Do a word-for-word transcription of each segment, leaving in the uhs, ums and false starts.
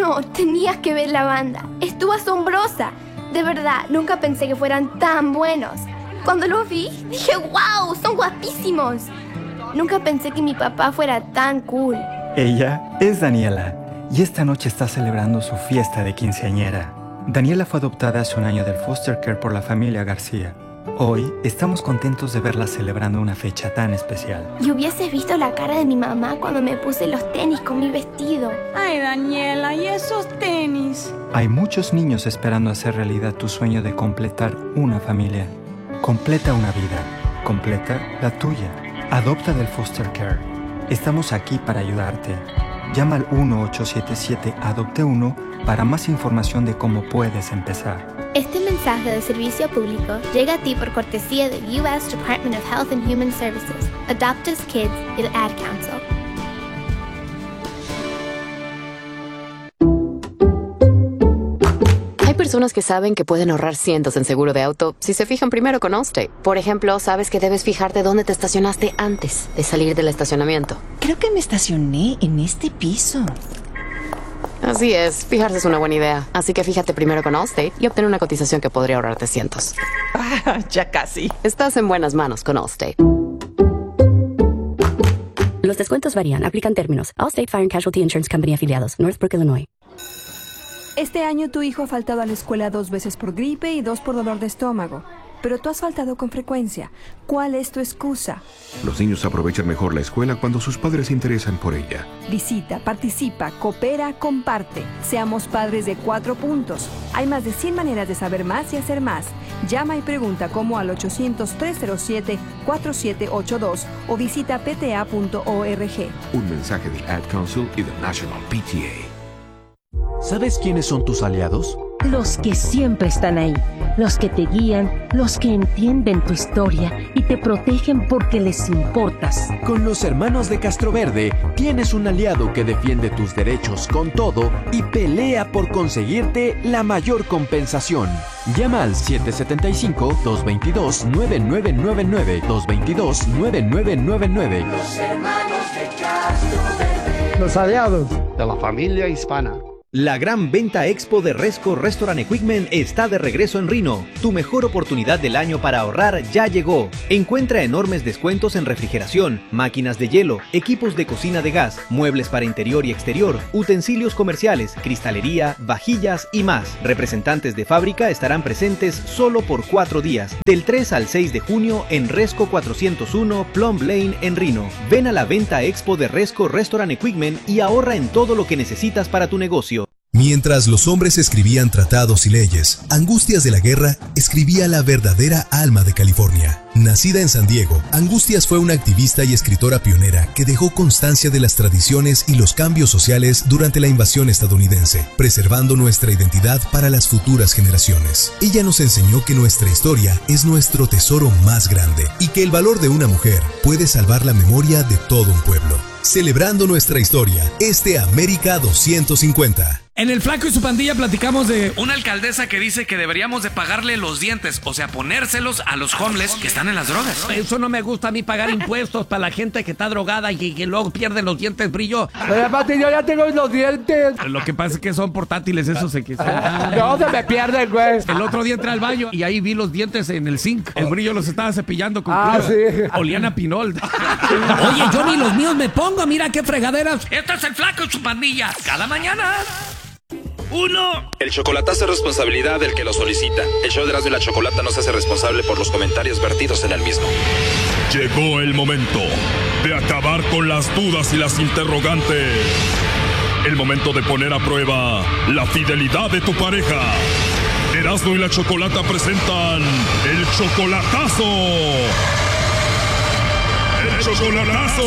No, tenías que ver la banda. Estuvo asombrosa. De verdad, nunca pensé que fueran tan buenos. Cuando los vi, dije, wow, son guapísimos. Nunca pensé que mi papá fuera tan cool. Ella es Daniela y esta noche está celebrando su fiesta de quinceañera. Daniela fue adoptada hace un año del foster care por la familia García. Hoy estamos contentos de verla celebrando una fecha tan especial. Y hubieses visto la cara de mi mamá cuando me puse los tenis con mi vestido. Ay, Daniela, ¿y esos tenis? Hay muchos niños esperando hacer realidad tu sueño de completar una familia. Completa una vida. Completa la tuya. Adopta del foster care. Estamos aquí para ayudarte. Llama al uno ocho siete siete adopte uno para más información de cómo puedes empezar. Este mensaje de servicio público llega a ti por cortesía del U S Department of Health and Human Services, Adopt Us Kids y el Ad Council. Hay personas que saben que pueden ahorrar cientos en seguro de auto si se fijan primero con Allstate. Por ejemplo, sabes que debes fijarte dónde te estacionaste antes de salir del estacionamiento. Creo que me estacioné en este piso. Así es, fijarse es una buena idea. Así que fíjate primero con Allstate y obtén una cotización que podría ahorrarte cientos. Ah, ya casi. Estás en buenas manos con Allstate. Los descuentos varían. Aplican términos. Allstate Fire and Casualty Insurance Company afiliados. Northbrook, Illinois. Este año tu hijo ha faltado a la escuela dos veces por gripe y dos por dolor de estómago. Pero tú has faltado con frecuencia. ¿Cuál es tu excusa? Los niños aprovechan mejor la escuela cuando sus padres se interesan por ella. Visita, participa, coopera, comparte. Seamos padres de cuatro puntos. Hay más de cien maneras de saber más y hacer más. Llama y pregunta cómo al ochocientos, tres cero siete, cuatro siete ocho dos o visita p t a punto org. Un mensaje del Ad Council y del National P T A. ¿Sabes quiénes son tus aliados? Los que siempre están ahí, los que te guían, los que entienden tu historia y te protegen porque les importas. Con los hermanos de Castroverde tienes un aliado que defiende tus derechos con todo y pelea por conseguirte la mayor compensación. Llama al siete siete cinco, dos dos dos, nueve nueve nueve nueve, dos dos dos, nueve nueve nueve nueve. Los hermanos de Castroverde. Los aliados de la familia hispana. La gran venta expo de Resco Restaurant Equipment está de regreso en Reno. Tu mejor oportunidad del año para ahorrar ya llegó. Encuentra enormes descuentos en refrigeración, máquinas de hielo, equipos de cocina de gas, muebles para interior y exterior, utensilios comerciales, cristalería, vajillas y más. Representantes de fábrica estarán presentes solo por cuatro días, del tres al seis de junio en Resco cuatrocientos uno Plum Lane en Reno. Ven a la venta expo de Resco Restaurant Equipment y ahorra en todo lo que necesitas para tu negocio. Mientras los hombres escribían tratados y leyes, Angustias de la Guerra escribía la verdadera alma de California. Nacida en San Diego, Angustias fue una activista y escritora pionera que dejó constancia de las tradiciones y los cambios sociales durante la invasión estadounidense, preservando nuestra identidad para las futuras generaciones. Ella nos enseñó que nuestra historia es nuestro tesoro más grande y que el valor de una mujer puede salvar la memoria de todo un pueblo. Celebrando nuestra historia, este América doscientos cincuenta. En El Flaco y su pandilla platicamos de una alcaldesa que dice que deberíamos de pagarle los dientes, o sea, ponérselos a los homeless que están en las drogas. Eso no me gusta a mí, pagar impuestos para la gente que está drogada y que luego pierde los dientes brillo. Pero Pati, yo ya tengo los dientes. Lo que pasa es que son portátiles, esos se quitan. No, se me pierden, güey. El otro día entré al baño y ahí vi los dientes en el zinc. El brillo los estaba cepillando con Ah, cloro. sí. Olían a pinol. Oye, yo ni los míos me pongo, mira qué fregaderas. Esto es El Flaco y su pandilla. Cada mañana. Uno. El chocolatazo es responsabilidad del que lo solicita. El show de Erasmo y la Chocolata no se hace responsable por los comentarios vertidos en el mismo. Llegó el momento de acabar con las dudas y las interrogantes. El momento de poner a prueba la fidelidad de tu pareja. Erasmo y la Chocolata presentan el chocolatazo. ¡El chocolatazo!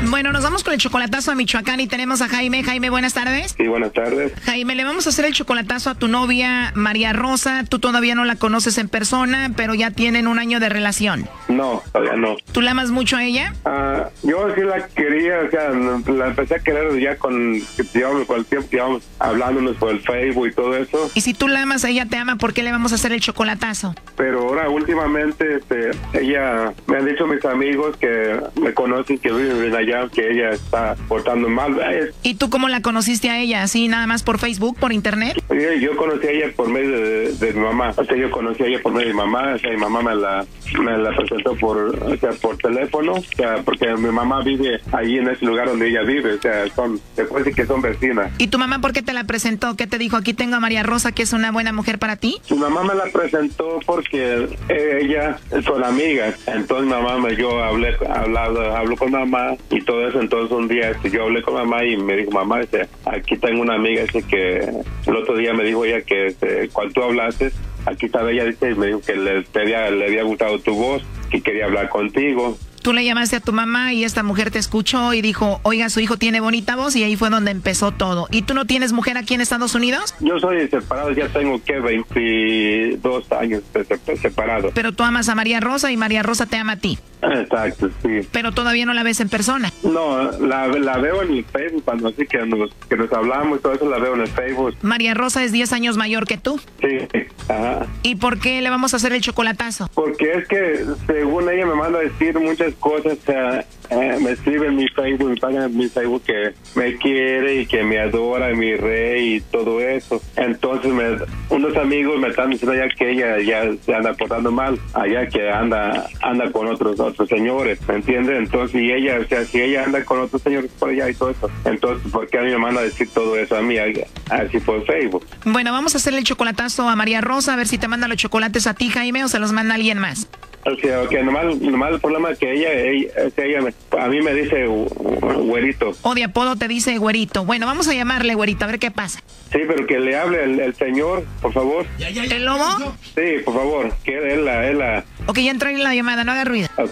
Bueno, nos vamos con el chocolatazo a Michoacán y tenemos a Jaime. Jaime, buenas tardes. Sí, buenas tardes. Jaime, le vamos a hacer el chocolatazo a tu novia María Rosa. Tú todavía no la conoces en persona, pero ya tienen un año de relación. No, todavía no. ¿Tú la amas mucho a ella? Uh, yo sí la quería, o sea, la empecé a querer ya con, digamos, con el tiempo que íbamos hablándonos por el Facebook y todo eso. Y si tú la amas, ella te ama, ¿por qué le vamos a hacer el chocolatazo? Pero ahora últimamente este, ella, me han dicho mis amigos que me conocen, que viven allá, que ella está portando mal. ¿Y tú cómo la conociste a ella? ¿Así nada más por Facebook, por internet? Yo, yo conocí a ella por medio de, de mi mamá. O sea, yo conocí a ella por medio de mi mamá. O sea, mi mamá me la, me la presentó por, o sea, por teléfono. O sea, porque mi mamá vive ahí en ese lugar donde ella vive. O sea, son, se puede decir que son vecinas. ¿Y tu mamá por qué te la presentó? ¿Qué te dijo? Aquí tengo a María Rosa, que es una buena mujer para ti. Mi mamá me la presentó porque ella son amigas. Entonces mi mamá me, yo hablé, hablado, hablo con mamá y todo eso. Entonces un día este, yo hablé con mamá y me dijo, mamá, este, aquí tengo una amiga este, que el otro día me dijo ella que este, cuando tú hablaste, aquí estaba ella, dice, y me dijo que le, te había, le había gustado tu voz, que quería hablar contigo. Tú le llamaste a tu mamá y esta mujer te escuchó y dijo, oiga, su hijo tiene bonita voz, y ahí fue donde empezó todo. ¿Y tú no tienes mujer aquí en Estados Unidos? Yo soy separado, ya tengo que veintidós años separado. Pero tú amas a María Rosa y María Rosa te ama a ti. Exacto, sí. Pero todavía no la ves en persona. No, la, la veo en el Facebook, cuando así que nos, que nos hablamos y todo eso, la veo en el Facebook. María Rosa es diez años mayor que tú. Sí, ajá. ¿Y por qué le vamos a hacer el chocolatazo? Porque es que según ella me manda a decir muchas cosas, o sea, eh, me escribe en mi Facebook, mi página en mi Facebook que me quiere y que me adora, mi rey y todo eso. Entonces me, unos amigos me están diciendo ya que ella ya se anda portando mal, allá que anda anda con otros otros señores, ¿me entiendes? Entonces, y ella, o sea, si ella anda con otros señores por allá y todo eso, entonces, ¿por qué a mí me manda a decir todo eso a mí, así por Facebook? Bueno, vamos a hacerle el chocolatazo a María Rosa, a ver si te manda los chocolates a ti, Jaime, o se los manda a alguien más. O sea, okay, nomás, nomás el problema es que ella, ella, ella me, a mí me dice güerito. O de apodo te dice güerito. Bueno, vamos a llamarle güerito, a ver qué pasa. Sí, pero que le hable el, el señor, por favor. ¿Ya, ya, ya, ¿El lobo? Sí, por favor, que él la, él la... Ok, ya entró en la llamada, no haga ruido. Ok.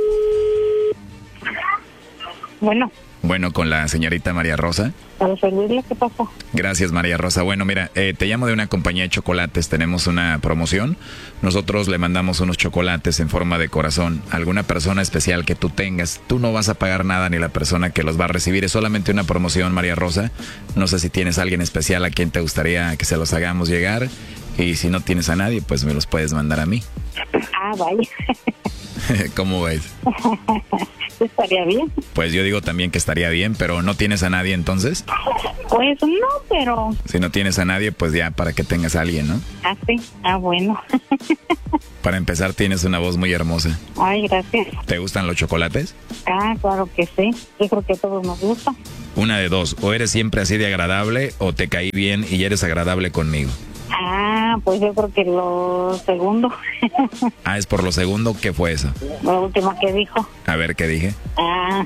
Bueno. Bueno, con la señorita María Rosa. Para servirle, ¿qué pasó? Gracias, María Rosa. Bueno, mira, eh, te llamo de una compañía de chocolates. Tenemos una promoción. Nosotros le mandamos unos chocolates en forma de corazón a alguna persona especial que tú tengas. Tú no vas a pagar nada ni la persona que los va a recibir. Es solamente una promoción, María Rosa. No sé si tienes a alguien especial a quien te gustaría que se los hagamos llegar. Y si no tienes a nadie, pues me los puedes mandar a mí. Ah, vaya. ¿Cómo ves? Estaría bien. Pues yo digo también que estaría bien, pero ¿no tienes a nadie entonces? Pues no, pero... Si no tienes a nadie, pues ya para que tengas a alguien, ¿no? Ah, sí. Ah, bueno. Para empezar, tienes una voz muy hermosa. Ay, gracias. ¿Te gustan los chocolates? Ah, claro que sí. Yo creo que a todos nos gusta. Una de dos. O eres siempre así de agradable o te caí bien y eres agradable conmigo. Ah, pues yo creo que lo segundo. Ah, es por lo segundo. ¿Qué fue eso? Lo último que dijo. A ver, ¿qué dije? Ah.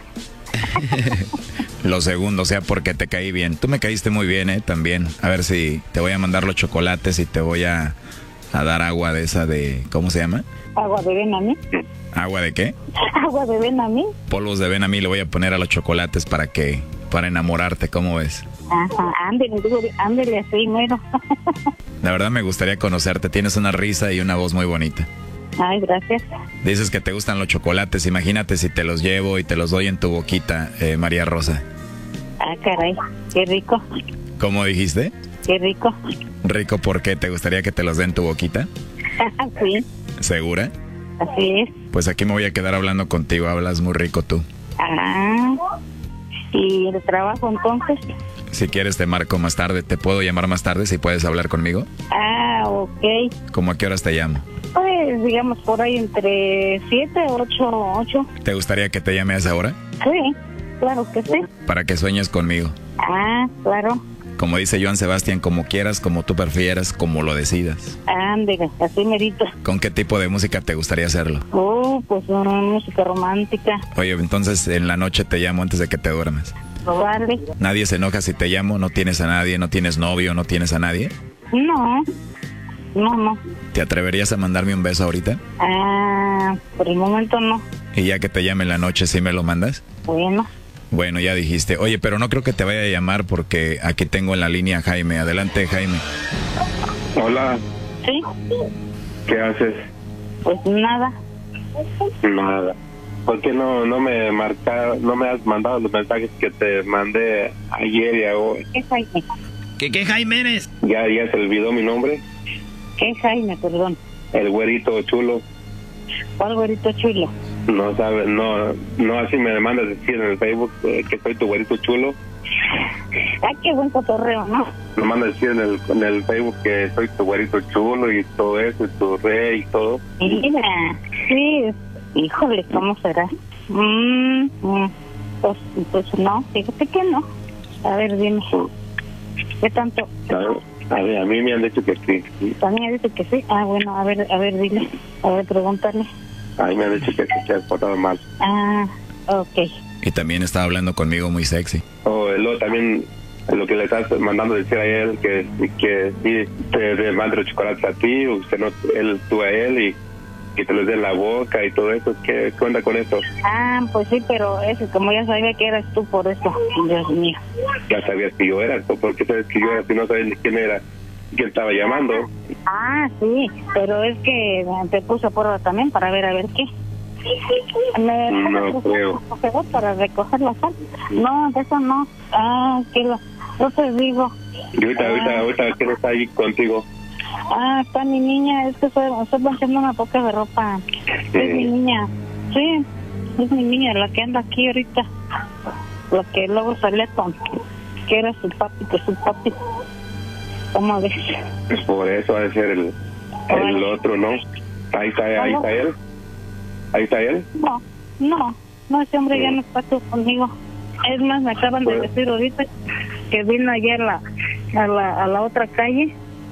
Lo segundo, o sea, porque te caí bien. Tú me caíste muy bien, ¿eh? También. A ver si te voy a mandar los chocolates y te voy a, a dar agua de esa de... ¿Cómo se llama? Agua de Benamí. ¿Agua de qué? Agua de Benamí. Polvos de Benamí le voy a poner a los chocolates para que... para enamorarte, ¿cómo ves? Ajá, ándele, ándele así, mero. La verdad me gustaría conocerte. Tienes una risa y una voz muy bonita. Ay, gracias. Dices que te gustan los chocolates. Imagínate si te los llevo y te los doy en tu boquita, eh, María Rosa. Ah, caray, qué rico. ¿Cómo dijiste? Qué rico. ¿Rico por qué? ¿Te gustaría que te los dé en tu boquita? Sí. ¿Segura? Así es. Pues aquí me voy a quedar hablando contigo. Hablas muy rico tú. Ah. ¿Y el trabajo entonces? Si quieres te marco más tarde. ¿Te puedo llamar más tarde si puedes hablar conmigo? Ah, ok. ¿Cómo a qué horas te llamo? Pues digamos por ahí entre siete, ocho, ocho. ¿Te gustaría que te llame a esa hora? Sí, claro que sí. Para que sueñes conmigo. Ah, claro. Como dice Joan Sebastián, como quieras, como tú prefieras, como lo decidas. Ándale, así merito. ¿Con qué tipo de música te gustaría hacerlo? Oh, pues una música romántica. Oye, entonces en la noche te llamo antes de que te duermas. Vale. ¿Nadie se enoja si te llamo? ¿No tienes a nadie? ¿No tienes novio? ¿No tienes a nadie? No, no, no. ¿Te atreverías a mandarme un beso ahorita? Ah, por el momento no. ¿Y ya que te llame en la noche, sí me lo mandas? Bueno. Bueno, ya dijiste. Oye, pero no creo que te vaya a llamar porque aquí tengo en la línea a Jaime. Adelante, Jaime. Hola. Sí. ¿Qué haces? Pues nada. Nada. ¿Por qué no, no me marca, no me has mandado los mensajes que te mandé ayer y hoy? ¿Qué Jaime? ¿Qué, qué Jaime eres? ¿Ya, ya se olvidó mi nombre? ¿Qué Jaime, perdón? El güerito chulo. ¿Cuál güerito chulo? No sabes, no, no así me mandas decir en el Facebook eh, que soy tu güerito chulo. Ay, qué buen cotorreo, ¿no? Me mandas decir en el, en el Facebook que soy tu güerito chulo y todo eso, y tu rey y todo. Mira, sí, híjole, ¿cómo será? Mm, mm, pues, pues no, fíjate que no. A ver, dime. ¿Qué tanto? A ver, a ver, a mí me han dicho que sí. También me dice que sí. Ah, bueno, a ver, a ver, dile. A ver, pregúntale. A mí me han dicho que sí, te has portado mal. Ah, ok. Y también estaba hablando conmigo muy sexy. Oh, luego también lo que le estás mandando decir a él, que, que sí, te, te mande los chocolates a ti, o usted no, él, tú a él, y que te los dé en la boca y todo eso. ¿Qué, qué onda con eso? Ah, pues sí, pero eso, como ya sabía que eras tú por eso, Dios mío. Ya sabías que yo era, ¿por qué sabes que yo era si no sabes ni quién era? ¿Quién estaba llamando? Ah, sí, pero es que te puse a prueba también para ver a ver qué. ¿Me no creo. Para recoger la sal? No, de eso no. Ah, que lo, yo te digo. Y ahorita, ah. ahorita, ahorita, ¿quién está ahí contigo? Ah, está mi niña, es que estoy, estoy planchando una poca de ropa. Sí. Es mi niña, sí, es mi niña, la que anda aquí ahorita. La que luego salía con, que era su papi, que su papi. ¿Cómo ves? Pues por eso ha de ser el, el otro, ¿no? Ahí está, ahí está él. ¿Ahí está él? No, no, no, ese hombre ya no está aquí conmigo. Es más, me acaban de decir ahorita que vino ayer a la, a la, a la otra calle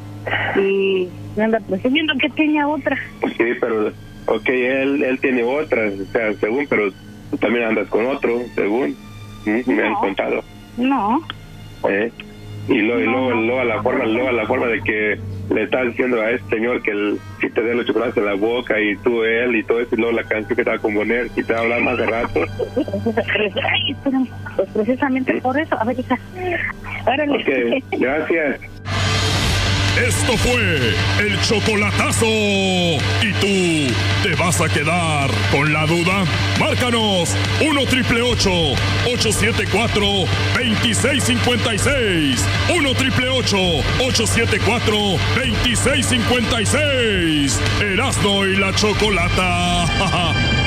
y me anda presumiendo que tenía otra. Sí, pero, ok, él, él tiene otra, o sea, según, pero tú también andas con otro, según, ¿sí? Me no, han contado. No. ¿Eh? Y luego, y luego, luego a la forma, luego a la forma de que le estás diciendo a este señor que el, si te dé los chocolates en la boca y tú él y todo eso, y luego la canción que te va a componer y te va a hablar más de rato. Ay, espérame, pues precisamente por eso, a ver, hija. Órale. Ok, gracias. Esto fue el chocolatazo. ¿Y tú te vas a quedar con la duda? Márcanos uno triple ocho, ocho siete cuatro, dos seis cinco seis. uno triple ocho, ocho siete cuatro, dos seis cinco seis. Erasmo y la Chocolata.